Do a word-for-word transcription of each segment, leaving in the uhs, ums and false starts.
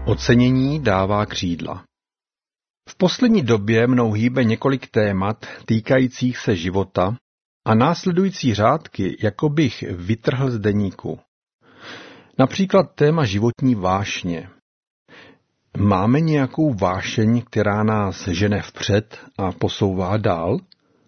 Ocenění dává křídla. V poslední době mnou hýbe několik témat týkajících se života a následující řádky jako bych vytrhl z deníku. Například téma životní vášně. Máme nějakou vášeň, která nás žene vpřed a posouvá dál?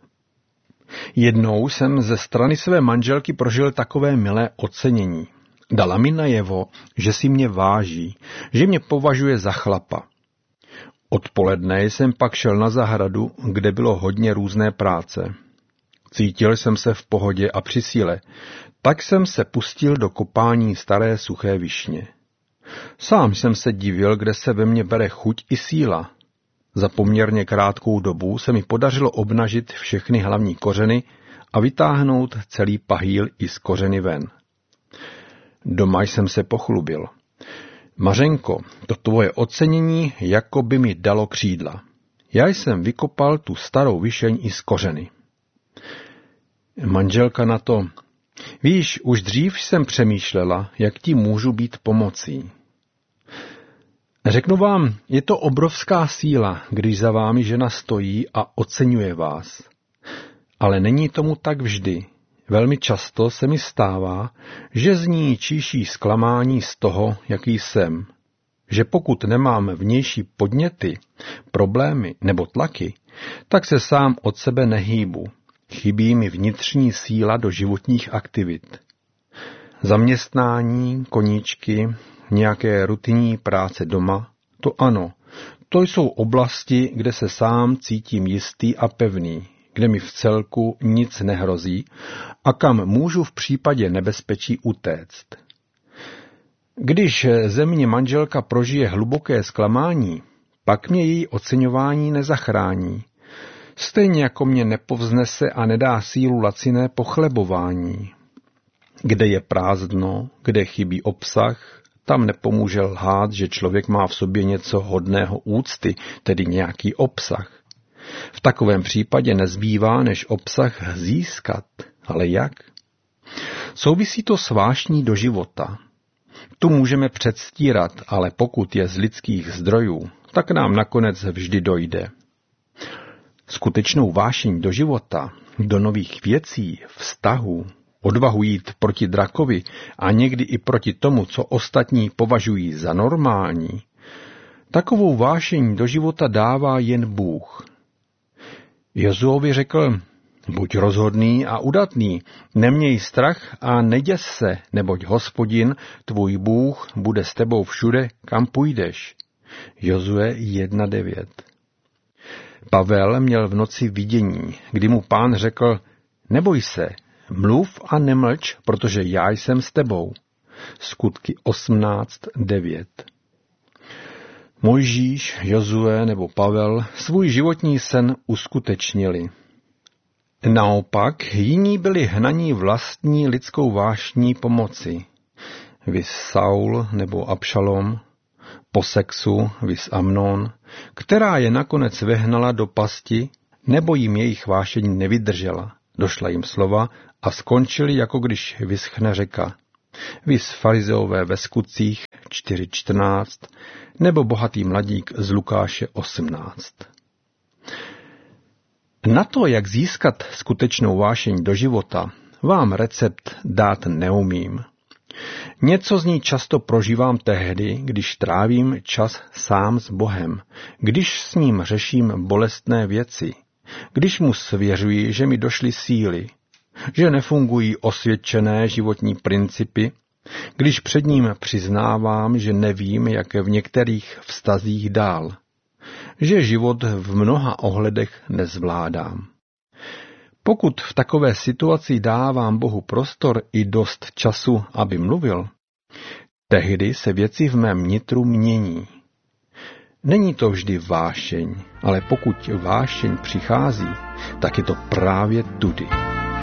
Jednou jsem ze strany své manželky prožil takové milé ocenění. Dala mi najevo, že si mě váží, že mě považuje za chlapa. Odpoledne jsem pak šel na zahradu, kde bylo hodně různé práce. Cítil jsem se v pohodě a při síle, tak jsem se pustil do kopání staré suché višně. Sám jsem se divil, kde se ve mně bere chuť i síla. Za poměrně krátkou dobu se mi podařilo obnažit všechny hlavní kořeny a vytáhnout celý pahýl i z kořeny ven. Doma jsem se pochlubil. Mařenko, to tvoje ocenění jako by mi dalo křídla. Já jsem vykopal tu starou višeň i z kořeny. Manželka na to: víš, už dřív jsem přemýšlela, jak ti můžu být pomocí. Řeknu vám, je to obrovská síla, když za vámi žena stojí a oceňuje vás. Ale není tomu tak vždy. Velmi často se mi stává, že z ní číší zklamání z toho, jaký jsem. Že pokud nemám vnější podněty, problémy nebo tlaky, tak se sám od sebe nehýbu. Chybí mi vnitřní síla do životních aktivit. Zaměstnání, koníčky, nějaké rutinní práce doma, to ano, to jsou oblasti, kde se sám cítím jistý a pevný, kde mi v celku nic nehrozí a kam můžu v případě nebezpečí utéct. Když ze mě manželka prožije hluboké zklamání, pak mě její oceňování nezachrání. Stejně jako mě nepovznese a nedá sílu laciné pochlebování. Kde je prázdno, kde chybí obsah, tam nepomůže lhát, že člověk má v sobě něco hodného úcty, tedy nějaký obsah. V takovém případě nezbývá, než obsah získat. Ale jak? Souvisí to s vášní do života. Tu můžeme předstírat, ale pokud je z lidských zdrojů, tak nám nakonec vždy dojde. Skutečnou vášeň do života, do nových věcí, vztahů, odvahu jít proti drakovi a někdy i proti tomu, co ostatní považují za normální, takovou vášeň do života dává jen Bůh. Jozuovi řekl: buď rozhodný a udatný, neměj strach a neděs se, neboť Hospodin, tvůj Bůh, bude s tebou všude, kam půjdeš. Jozue jedna devět. Pavel měl v noci vidění, kdy mu Pán řekl: neboj se, mluv a nemlč, protože já jsem s tebou. Skutky osmnáct devět. Mojžíš, Jozue nebo Pavel svůj životní sen uskutečnili. Naopak jiní byli hnaní vlastní lidskou vášní pomoci. Vis Saul nebo Abšalom, po sexu vis Amnon, která je nakonec vehnala do pasti, nebo jim jejich vášeň nevydržela. Došla jim slova a skončili, jako když vyschne řeka. Vis farizeové ve Skutcích čtyři čtrnáct nebo bohatý mladík z Lukáše osmnáct. Na to, jak získat skutečnou vášeň do života, vám recept dát neumím. Něco z ní často prožívám tehdy, když trávím čas sám s Bohem, když s ním řeším bolestné věci, když mu svěřuji, že mi došly síly, že nefungují osvědčené životní principy, když před ním přiznávám, že nevím, jak v některých vztazích dál, že život v mnoha ohledech nezvládám. Pokud v takové situaci dávám Bohu prostor i dost času, aby mluvil, tehdy se věci v mém nitru mění. Není to vždy vášeň, ale pokud vášeň přichází, tak je to právě tudy.